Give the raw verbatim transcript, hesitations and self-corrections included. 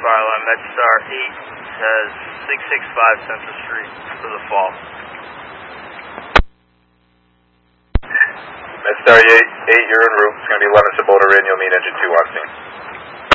fire line. MedStar eight says six six five Central Street for the fall. MedStar eight, you're en route. It's going to be eleven Sabota Radio, meet engine two on scene.